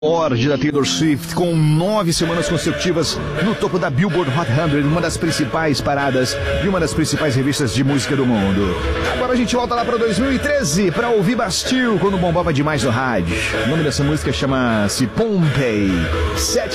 Horde da Taylor Swift, com 9 semanas consecutivas no topo da Billboard Hot 100, uma das principais paradas de uma das principais revistas de música do mundo. Agora a gente volta lá para 2013 para ouvir Bastille, quando bombava demais no rádio. O nome dessa música chama-se Pompeii.